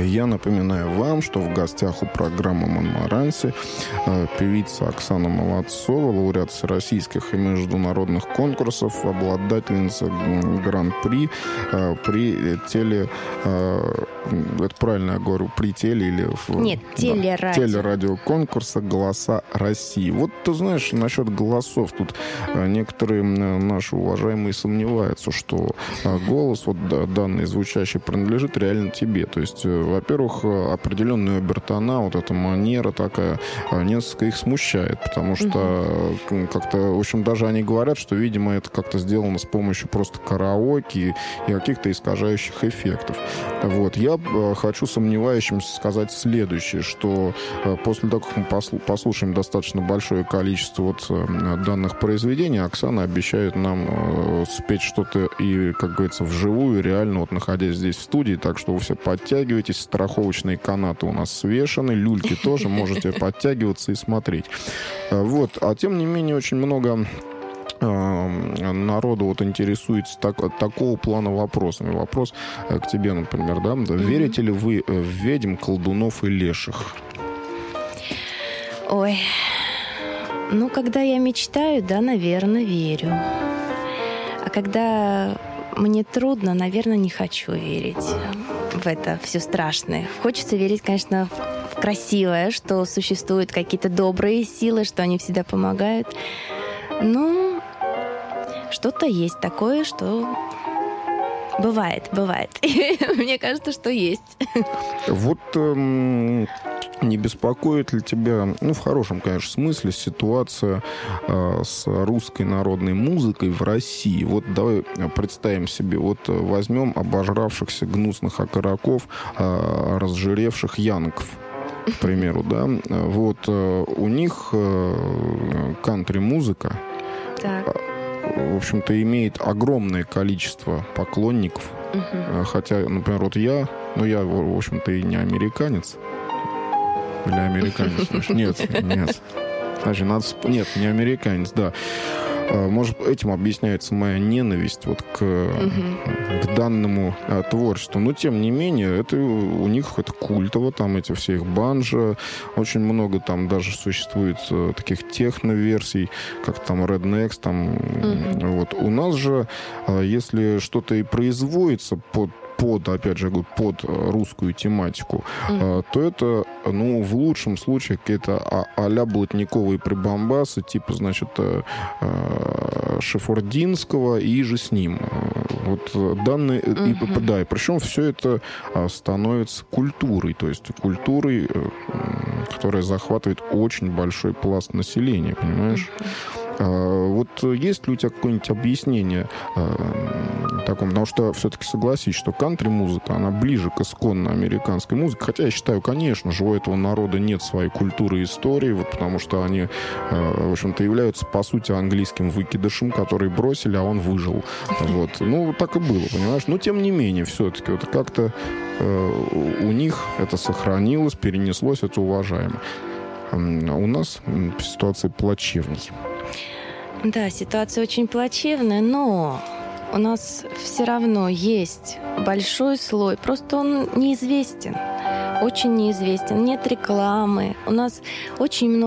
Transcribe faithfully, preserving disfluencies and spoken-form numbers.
Я напоминаю вам, что в гостях у программы «Монмаранси» певица Оксана Молодцова, лауреат всероссийских и международных конкурсов, обладательница гран-при при теле... Это правильно я говорю, при теле или... В, Нет, телерадио. Да, телерадиоконкурса «Голоса России». Вот ты знаешь, насчет голосов тут некоторые наши уважаемые сомневаются, что голос, вот данный звучащий, принадлежит реально тебе. То есть, во-первых, определенная обертона, вот эта манера такая, несколько их смущает, потому что угу. как-то, в общем, даже они говорят, что, видимо, это как-то сделано с помощью просто караоке и каких-то искажающих эффектов. Вот. Я хочу сомневающимся сказать следующее, что после того, как мы послушаем достаточно большое количество вот данных произведений, Оксана обещает нам спеть что-то и, как говорится, вживую, реально, вот находясь здесь в студии, так что вы все подтягивайтесь, страховочные канаты у нас свешены, люльки тоже, можете подтягиваться и смотреть. Вот. А тем не менее, очень много народу вот интересуется так, такого плана вопросами. Вопрос к тебе, например, да? Mm-hmm. Верите ли вы в ведьм, колдунов и леших? Ой, ну, когда я мечтаю, да, наверное, верю. А когда мне трудно, наверное, не хочу верить в это все страшное. Хочется верить, конечно, в красивое, что существуют какие-то добрые силы, что они всегда помогают. Ну, что-то есть такое, что бывает, бывает. Мне кажется, что есть. Вот эм, не беспокоит ли тебя, ну, в хорошем, конечно, смысле, ситуация э, с русской народной музыкой в России? Вот давай представим себе, вот возьмем обожравшихся гнусных окороков, э, разжиревших янков, к примеру, да? Вот э, у них э, кантри-музыка, так. в общем-то, имеет огромное количество поклонников. Uh-huh. Хотя, например, вот я, ну, я, в общем-то, и не американец. Или американец? Нет, нет. Значит, надо... Нет, не американец, да. Может, этим объясняется моя ненависть вот к, uh-huh. к данному а, творчеству. Но, тем не менее, это у них это культово, там эти все их банджо. Очень много там даже существует а, таких техно-версий, как там Rednex. Там, uh-huh. вот. У нас же, а, если что-то и производится под под, опять же, говорю, под русскую тематику, mm. то это, ну, в лучшем случае какие-то а- а-ля блатниковые прибамбасы, типа, значит, Шефординского и же с ним. Вот данные, mm-hmm. и, да, и причем все это становится культурой, то есть культурой, которая захватывает очень большой пласт населения, понимаешь? Mm-hmm. Вот есть ли у тебя какое-нибудь объяснение э, такому? Потому что все-таки согласись, что кантри-музыка, она ближе к исконно американской музыке. Хотя я считаю, конечно же, у этого народа нет своей культуры и истории, вот, потому что они, э, в общем-то, являются, по сути, английским выкидышем, который бросили, а он выжил. Вот. Ну, так и было, понимаешь? Но, тем не менее, все-таки вот как-то э, у них это сохранилось, перенеслось, это уважаемо. У нас ситуация плачевная. Да, ситуация очень плачевная, но у нас все равно есть большой слой, просто он неизвестен, очень неизвестен, нет рекламы, у нас очень много